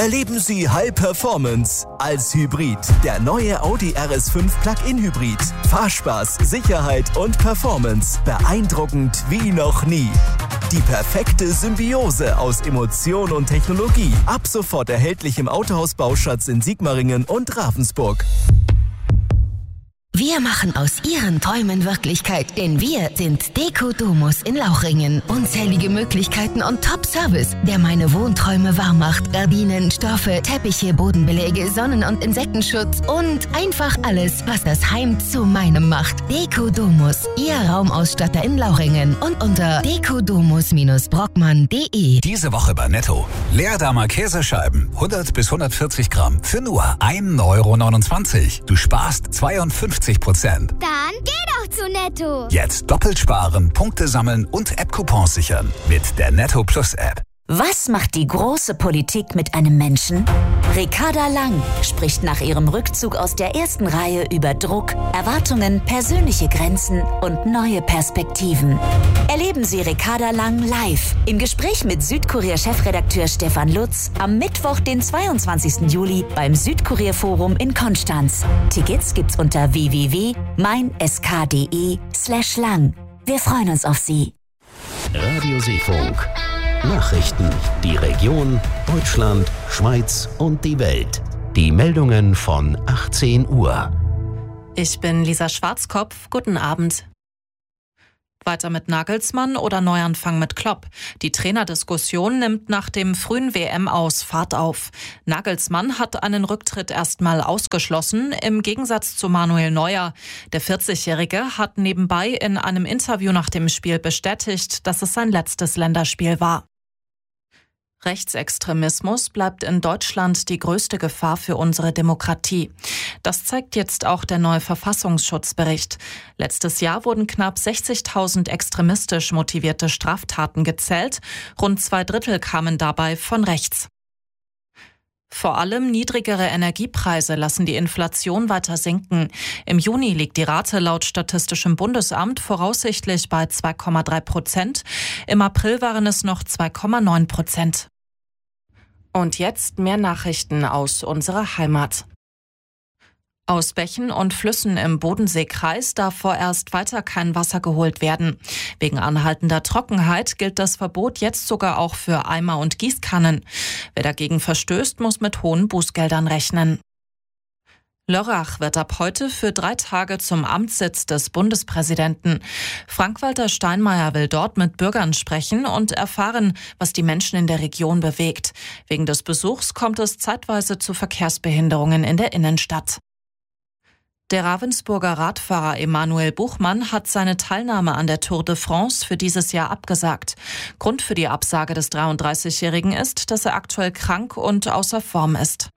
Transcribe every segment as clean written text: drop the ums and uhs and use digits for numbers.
Erleben Sie High Performance als Hybrid. Der neue Audi RS5 Plug-in Hybrid. Fahrspaß, Sicherheit und Performance. Beeindruckend wie noch nie. Die perfekte Symbiose aus Emotion und Technologie. Ab sofort erhältlich im Autohaus Bauschatz in Sigmaringen und Ravensburg. Wir machen aus Ihren Träumen Wirklichkeit, denn wir sind Deko Domus in Lauchringen. Unzählige Möglichkeiten und Top-Service, der meine Wohnträume wahr macht. Gardinen, Stoffe, Teppiche, Bodenbeläge, Sonnen- und Insektenschutz und einfach alles, was das Heim zu meinem macht. Deko Domus, Ihr Raumausstatter in Lauchringen und unter dekodomus-brockmann.de. Diese Woche bei Netto. Leerdamer Käsescheiben, 100 bis 140 Gramm für nur 1,29 €. Du sparst 52%. Dann geh doch zu Netto. Jetzt doppelt sparen, Punkte sammeln und App-Coupons sichern mit der Netto Plus App. Was macht die große Politik mit einem Menschen? Ricarda Lang spricht nach ihrem Rückzug aus der ersten Reihe über Druck, Erwartungen, persönliche Grenzen und neue Perspektiven. Erleben Sie Ricarda Lang live im Gespräch mit Südkurier-Chefredakteur Stefan Lutz am Mittwoch, den 22. Juli beim Südkurier-Forum in Konstanz. Tickets gibt's unter www.meinsk.de/lang. Wir freuen uns auf Sie. Radio Seefunk. Nachrichten, die Region, Deutschland, Schweiz und die Welt. Die Meldungen von 18 Uhr. Ich bin Lisa Schwarzkopf. Guten Abend. Weiter mit Nagelsmann oder Neuanfang mit Klopp? Die Trainerdiskussion nimmt nach dem frühen WM-Aus Fahrt auf. Nagelsmann hat einen Rücktritt erstmal ausgeschlossen, im Gegensatz zu Manuel Neuer. Der 40-Jährige hat nebenbei in einem Interview nach dem Spiel bestätigt, dass es sein letztes Länderspiel war. Rechtsextremismus bleibt in Deutschland die größte Gefahr für unsere Demokratie. Das zeigt jetzt auch der neue Verfassungsschutzbericht. Letztes Jahr wurden knapp 60.000 extremistisch motivierte Straftaten gezählt. Rund 2/3 kamen dabei von rechts. Vor allem niedrigere Energiepreise lassen die Inflation weiter sinken. Im Juni liegt die Rate laut Statistischem Bundesamt voraussichtlich bei 2,3%. Im April waren es noch 2,9%. Und jetzt mehr Nachrichten aus unserer Heimat. Aus Bächen und Flüssen im Bodenseekreis darf vorerst weiter kein Wasser geholt werden. Wegen anhaltender Trockenheit gilt das Verbot jetzt sogar auch für Eimer und Gießkannen. Wer dagegen verstößt, muss mit hohen Bußgeldern rechnen. Lörrach wird ab heute für 3 Tage zum Amtssitz des Bundespräsidenten. Frank-Walter Steinmeier will dort mit Bürgern sprechen und erfahren, was die Menschen in der Region bewegt. Wegen des Besuchs kommt es zeitweise zu Verkehrsbehinderungen in der Innenstadt. Der Ravensburger Radfahrer Emanuel Buchmann hat seine Teilnahme an der Tour de France für dieses Jahr abgesagt. Grund für die Absage des 33-Jährigen ist, dass er aktuell krank und außer Form ist.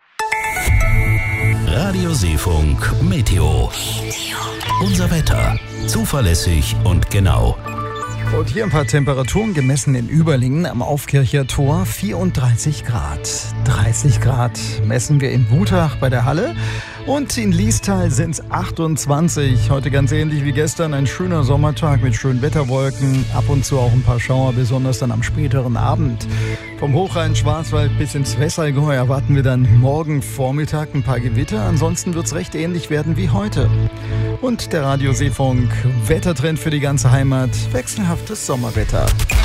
Radio Seefunk Meteo. Unser Wetter. Zuverlässig und genau. Und hier ein paar Temperaturen gemessen in Überlingen am Aufkircher Tor. 34 Grad. 30 Grad messen wir in Wutach bei der Halle. Und in Liestal sind es 28. Heute ganz ähnlich wie gestern. Ein schöner Sommertag mit schönen Wetterwolken. Ab und zu auch ein paar Schauer, besonders dann am späteren Abend. Vom Hochrhein-Schwarzwald bis ins Westallgäu erwarten wir dann morgen Vormittag ein paar Gewitter. Ansonsten wird es recht ähnlich werden wie heute. Und der Radio Seefunk Wettertrend für die ganze Heimat. Wechselhaftes Sommerwetter.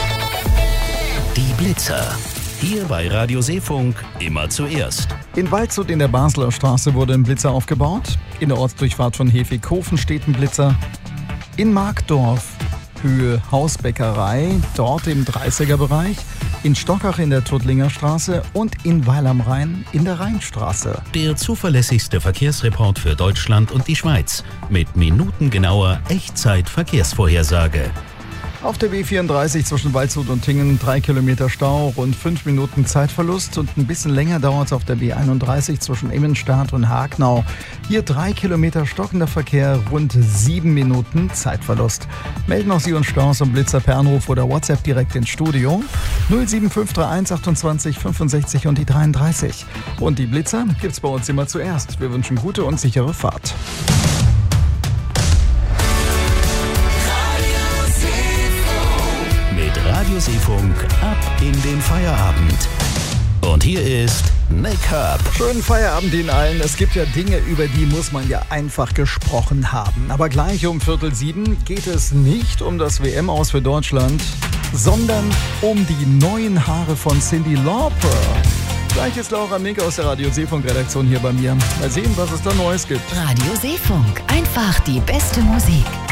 Die Blitzer. Hier bei Radio Seefunk immer zuerst. In Waldshut in der Basler Straße wurde ein Blitzer aufgebaut. In der Ortsdurchfahrt von Hefighofen steht ein Blitzer. In Markdorf, Höhe Hausbäckerei, dort im 30er-Bereich. In Stockach in der Tuttlinger Straße und in Weil am Rhein in der Rheinstraße. Der zuverlässigste Verkehrsreport für Deutschland und die Schweiz. Mit minutengenauer Echtzeit-Verkehrsvorhersage. Auf der B34 zwischen Waldshut und Tingen 3 Kilometer Stau, rund 5 Minuten Zeitverlust und ein bisschen länger dauert es auf der B31 zwischen Immenstadt und Hagnau. Hier 3 Kilometer stockender Verkehr, rund 7 Minuten Zeitverlust. Melden auch Sie uns Staus und Blitzer per Anruf oder WhatsApp direkt ins Studio 07531 28 65 und die 33. Und die Blitzer gibt's bei uns immer zuerst. Wir wünschen gute und sichere Fahrt. Radio Seefunk ab in den Feierabend. Und hier ist Nick Herb. Schönen Feierabend Ihnen allen. Es gibt ja Dinge, über die muss man ja einfach gesprochen haben. Aber gleich um 6:45 geht es nicht um das WM-Aus für Deutschland, sondern um die neuen Haare von Cyndi Lauper. Gleich ist Laura Mink aus der Radio Seefunk-Redaktion hier bei mir. Mal sehen, was es da Neues gibt. Radio Seefunk. Einfach die beste Musik.